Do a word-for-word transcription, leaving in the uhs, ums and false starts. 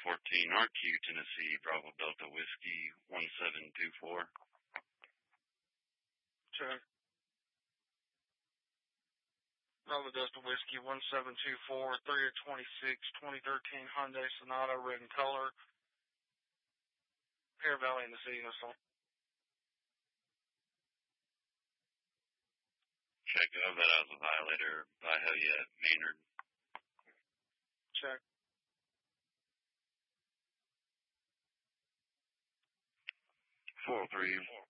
fourteen R Q, Tennessee, Bravo Delta Whiskey, one seven two four. Check. Bravo Delta Whiskey, one seven two four, three twenty-six, twenty thirteen Hyundai Sonata, red in color. Pear Valley in the city, that's all. Check of that I was a violator by Hellcat Maynard. Check. four oh three,